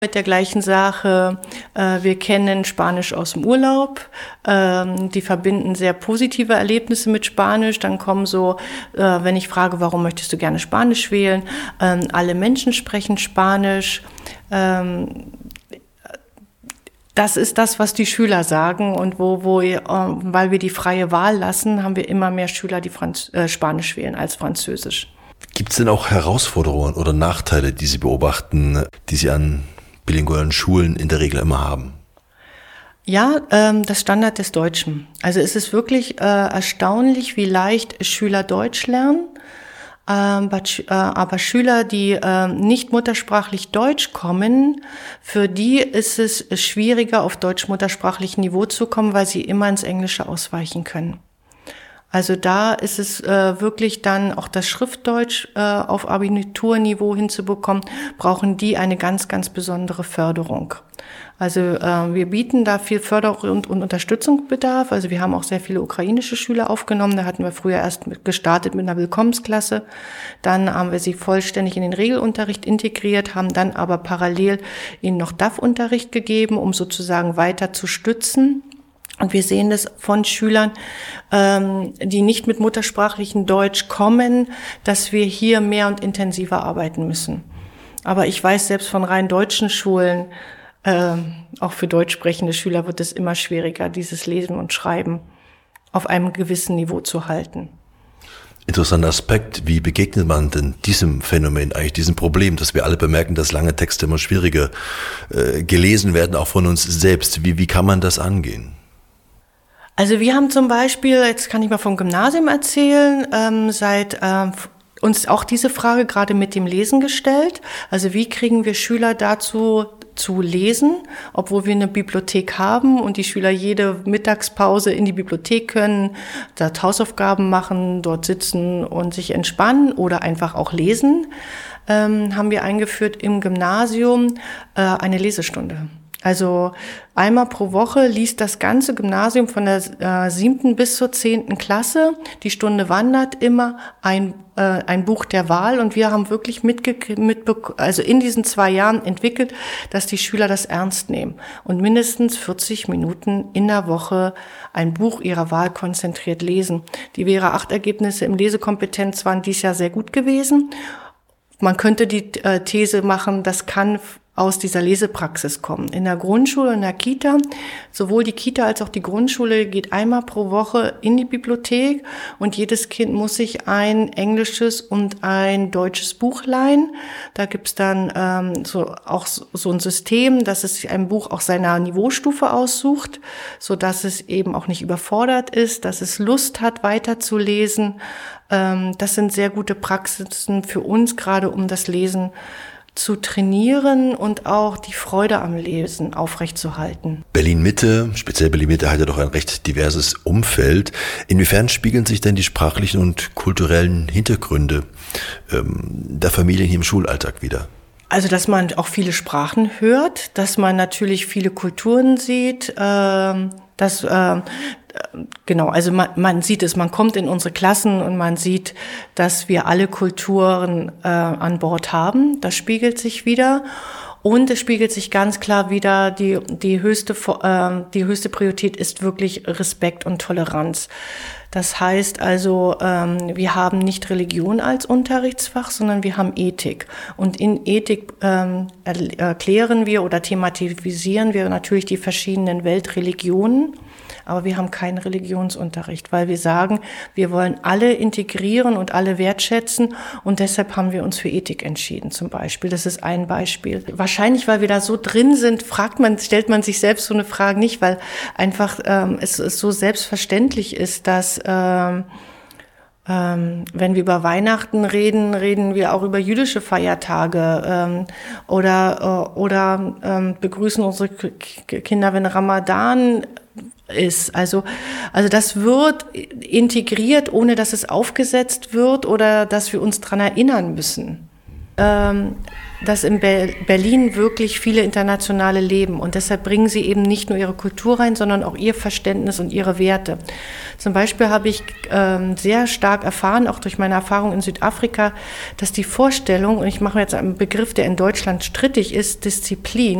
Mit der gleichen Sache, wir kennen Spanisch aus dem Urlaub, die verbinden sehr positive Erlebnisse mit Spanisch, dann kommen so, wenn ich frage, warum möchtest du gerne Spanisch wählen, alle Menschen sprechen Spanisch, das ist das, was die Schüler sagen und weil wir die freie Wahl lassen, haben wir immer mehr Schüler, die Spanisch wählen als Französisch. Gibt es denn auch Herausforderungen oder Nachteile, die Sie beobachten, die Sie an bilingualen Schulen in der Regel immer haben? Ja, das Standard des Deutschen. Also es ist wirklich erstaunlich, wie leicht Schüler Deutsch lernen. Aber Schüler, die nicht muttersprachlich Deutsch kommen, für die ist es schwieriger, auf deutsch-muttersprachlichem Niveau zu kommen, weil sie immer ins Englische ausweichen können. Also da ist es wirklich dann auch das Schriftdeutsch auf Abiturniveau hinzubekommen, brauchen die eine ganz, ganz besondere Förderung. Also wir bieten da viel Förderung und Unterstützungsbedarf. Also wir haben auch sehr viele ukrainische Schüler aufgenommen. Da hatten wir früher erst gestartet mit einer Willkommensklasse. Dann haben wir sie vollständig in den Regelunterricht integriert, haben dann aber parallel ihnen noch DAF-Unterricht gegeben, um sozusagen weiter zu stützen. Und wir sehen das von Schülern, die nicht mit muttersprachlichem Deutsch kommen, dass wir hier mehr und intensiver arbeiten müssen. Aber ich weiß, selbst von rein deutschen Schulen, auch für deutsch sprechende Schüler wird es immer schwieriger, dieses Lesen und Schreiben auf einem gewissen Niveau zu halten. Interessanter Aspekt. Wie begegnet man denn diesem Phänomen, eigentlich diesem Problem, dass wir alle bemerken, dass lange Texte immer schwieriger gelesen werden, auch von uns selbst? Wie kann man das angehen? Also wir haben zum Beispiel, jetzt kann ich mal vom Gymnasium erzählen, uns auch diese Frage gerade mit dem Lesen gestellt. Also wie kriegen wir Schüler dazu zu lesen, obwohl wir eine Bibliothek haben und die Schüler jede Mittagspause in die Bibliothek können, dort Hausaufgaben machen, dort sitzen und sich entspannen oder einfach auch lesen, haben wir eingeführt im Gymnasium eine Lesestunde. Also einmal pro Woche liest das ganze Gymnasium von der 7. bis zur 10. Klasse. Die Stunde wandert immer ein Buch der Wahl. Und wir haben wirklich also in diesen 2 Jahren entwickelt, dass die Schüler das ernst nehmen und mindestens 40 Minuten in der Woche ein Buch ihrer Wahl konzentriert lesen. Die Vera-8-Ergebnisse im Lesekompetenz waren dieses Jahr sehr gut gewesen. Man könnte die These machen, das kann aus dieser Lesepraxis kommen. In der Grundschule, in der Kita, sowohl die Kita als auch die Grundschule geht einmal pro Woche in die Bibliothek und jedes Kind muss sich ein englisches und ein deutsches Buch leihen. Da gibt's dann so ein System, dass es ein Buch auch seiner Niveaustufe aussucht, so dass es eben auch nicht überfordert ist, dass es Lust hat, weiterzulesen. Das sind sehr gute Praxisen für uns, gerade um das Lesen zu trainieren und auch die Freude am Lesen aufrechtzuerhalten. Berlin-Mitte, speziell Berlin-Mitte, hat ja doch ein recht diverses Umfeld. Inwiefern spiegeln sich denn die sprachlichen und kulturellen Hintergründe der Familien hier im Schulalltag wider? Also, dass man auch viele Sprachen hört, dass man natürlich viele Kulturen sieht, genau, also man sieht es, man kommt in unsere Klassen und man sieht, dass wir alle Kulturen an Bord haben. Das spiegelt sich wieder. Und es spiegelt sich ganz klar wieder, die höchste Priorität ist wirklich Respekt und Toleranz. Das heißt also, wir haben nicht Religion als Unterrichtsfach, sondern wir haben Ethik. Und in Ethik erklären wir oder thematisieren wir natürlich die verschiedenen Weltreligionen. Aber wir haben keinen Religionsunterricht, weil wir sagen, wir wollen alle integrieren und alle wertschätzen und deshalb haben wir uns für Ethik entschieden zum Beispiel. Das ist ein Beispiel. Wahrscheinlich, weil wir da so drin sind, stellt man sich selbst so eine Frage nicht, weil einfach es so selbstverständlich ist, dass wenn wir über Weihnachten reden wir auch über jüdische Feiertage oder begrüßen unsere Kinder, wenn Ramadan ist. Also das wird integriert, ohne dass es aufgesetzt wird oder dass wir uns dran erinnern müssen. dass in Berlin wirklich viele Internationale leben und deshalb bringen sie eben nicht nur ihre Kultur rein, sondern auch ihr Verständnis und ihre Werte. Zum Beispiel habe ich sehr stark erfahren, auch durch meine Erfahrung in Südafrika, dass die Vorstellung, und ich mache jetzt einen Begriff, der in Deutschland strittig ist, Disziplin,